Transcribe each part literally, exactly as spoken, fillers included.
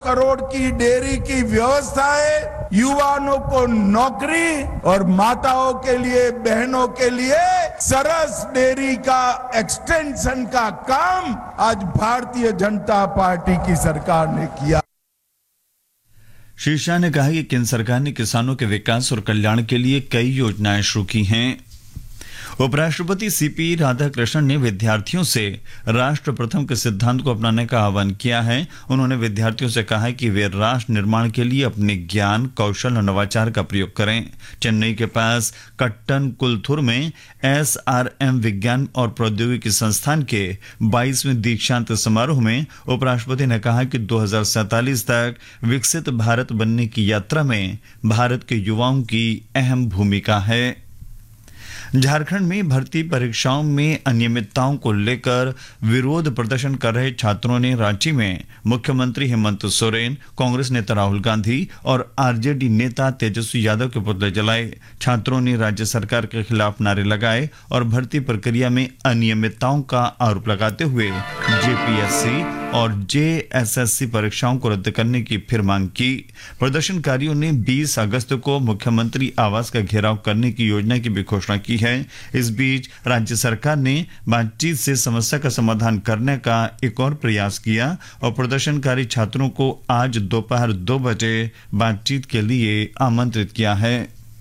करोड़ की डेयरी की व्यवस्था है, युवाओं को नौकरी और माताओं के लिए, बहनों के लिए सरस डेयरी का एक्सटेंशन का काम आज भारतीय जनता पार्टी की सरकार ने किया। श्री शाह ने कहा कि केंद्र सरकार ने किसानों के विकास और कल्याण के लिए कई योजनाएं शुरू की हैं। उपराष्ट्रपति सीपी राधाकृष्णन ने विद्यार्थियों से राष्ट्र प्रथम के सिद्धांत को अपनाने का आह्वान किया है। उन्होंने विद्यार्थियों से कहा है कि वे राष्ट्र निर्माण के लिए अपने ज्ञान, कौशल और नवाचार का प्रयोग करें। चेन्नई के पास कट्टन कुलथुर में एस आर एम विज्ञान और प्रौद्योगिकी संस्थान के बाईसवें दीक्षांत समारोह में उपराष्ट्रपति ने कहा कि दो हज़ार सैंतालीस तक विकसित भारत बनने की यात्रा में भारत के युवाओं की अहम भूमिका है। झारखंड में भर्ती परीक्षाओं में अनियमितताओं को लेकर विरोध प्रदर्शन कर रहे छात्रों ने रांची में मुख्यमंत्री हेमंत सोरेन, कांग्रेस नेता राहुल गांधी और आरजेडी नेता तेजस्वी यादव के पुतले जलाए। छात्रों ने राज्य सरकार के खिलाफ नारे लगाए और भर्ती प्रक्रिया में अनियमितताओं का आरोप लगाते हुए जेपीएससी और जेएसएससी परीक्षाओं को रद्द करने की फिर मांग की। प्रदर्शनकारियों ने बीस अगस्त को मुख्यमंत्री आवास का घेराव करने की योजना की भी घोषणा की है। इस बीच राज्य सरकार ने बातचीत से समस्या का समाधान करने का एक और प्रयास किया और प्रदर्शनकारी छात्रों को आज दोपहर दो बजे बातचीत के लिए आमंत्रित किया है।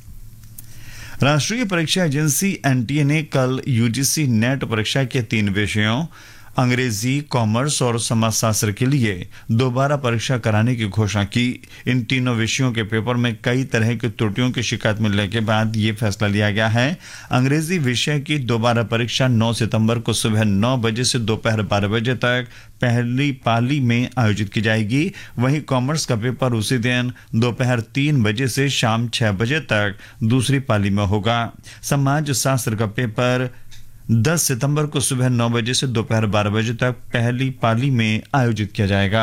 राष्ट्रीय परीक्षा एजेंसी एनटीए ने कल यूजीसी नेट परीक्षा के तीन विषयों अंग्रेजी, कॉमर्स और समाजशास्त्र के लिए दोबारा परीक्षा कराने की घोषणा की। इन तीनों विषयों के पेपर में कई तरह की त्रुटियों की शिकायत मिलने के बाद ये फैसला लिया गया है। अंग्रेजी विषय की दोबारा परीक्षा नौ सितंबर को सुबह नौ बजे से दोपहर बारह बजे तक पहली पाली में आयोजित की जाएगी। वहीं कॉमर्स का पेपर उसी दिन दोपहर तीन बजे से शाम छह बजे तक दूसरी पाली में होगा। समाज शास्त्र का पेपर दस सितंबर को सुबह नौ बजे से दोपहर बारह बजे तक पहली पाली में आयोजित किया जाएगा।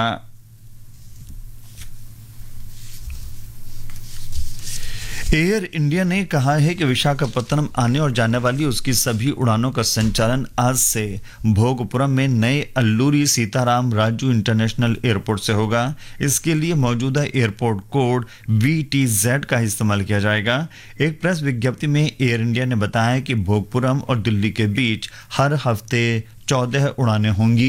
एयर इंडिया ने कहा है कि विशाखापत्तनम आने और जाने वाली उसकी सभी उड़ानों का संचालन आज से भोगपुरम में नए अल्लूरी सीताराम राजू इंटरनेशनल एयरपोर्ट से होगा। इसके लिए मौजूदा airport code we T Z का इस्तेमाल किया जाएगा। एक प्रेस विज्ञप्ति में एयर इंडिया ने बताया कि भोगपुरम और दिल्ली के बीच हर हफ्ते चौदह उड़ानें होंगी।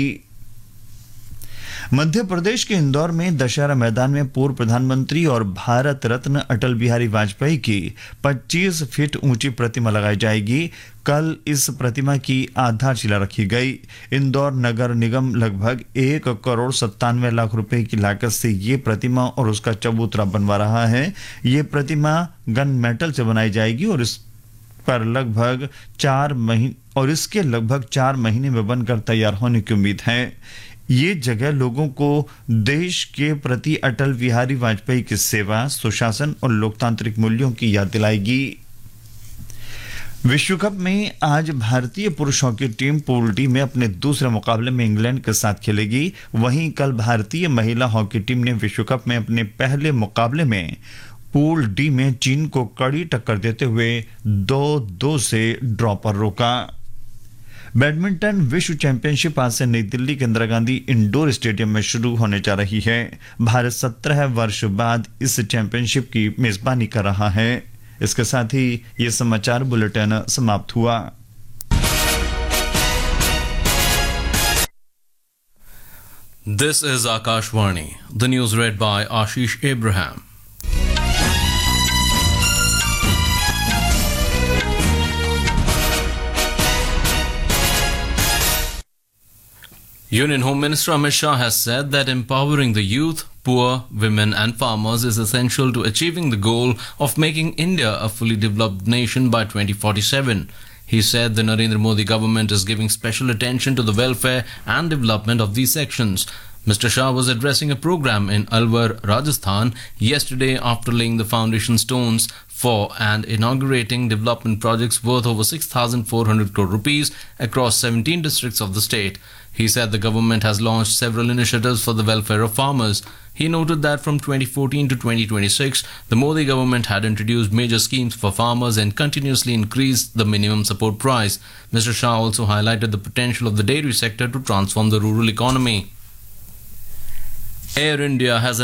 मध्य प्रदेश के इंदौर में दशहरा मैदान में पूर्व प्रधानमंत्री और भारत रत्न अटल बिहारी वाजपेयी की पच्चीस फीट ऊंची प्रतिमा लगाई जाएगी। कल इस प्रतिमा की आधारशिला रखी गई। इंदौर नगर निगम लगभग एक करोड़ सत्तानवे लाख रुपए की लागत से ये प्रतिमा और उसका चबूतरा बनवा रहा है। ये प्रतिमा गन मेटल से बनाई जाएगी और इस पर लगभग चार महीने और इसके लगभग चार महीने में बनकर तैयार होने की उम्मीद है। ये जगह लोगों को देश के प्रति अटल बिहारी वाजपेयी की सेवा, सुशासन और लोकतांत्रिक मूल्यों की याद दिलाएगी। विश्व कप में आज भारतीय पुरुष हॉकी टीम पूल डी में अपने दूसरे मुकाबले में इंग्लैंड के साथ खेलेगी। वहीं कल भारतीय महिला हॉकी टीम ने विश्व कप में अपने पहले मुकाबले में पूल डी में चीन को कड़ी टक्कर देते हुए दो दो से ड्रॉ पर रोका। बैडमिंटन विश्व चैंपियनशिप आज से नई दिल्ली के इंदिरा गांधी इंडोर स्टेडियम में शुरू होने जा रही है। भारत सत्रह वर्ष बाद इस चैंपियनशिप की मेजबानी कर रहा है। इसके साथ ही ये समाचार बुलेटिन समाप्त हुआ। This is Akashvani. The news read by Ashish Abraham. Union Home Minister Amit Shah has said that empowering the youth, poor, women and farmers is essential to achieving the goal of making India a fully developed nation by twenty forty-seven. He said the Narendra Modi government is giving special attention to the welfare and development of these sections. Mister Shah was addressing a program in Alwar, Rajasthan yesterday after laying the foundation stones for and inaugurating development projects worth over six thousand four hundred crore rupees across seventeen districts of the state. He said the government has launched several initiatives for the welfare of farmers. He noted that from twenty fourteen to twenty twenty-six, the Modi government had introduced major schemes for farmers and continuously increased the minimum support price. Mister Shah also highlighted the potential of the dairy sector to transform the rural economy. Air India has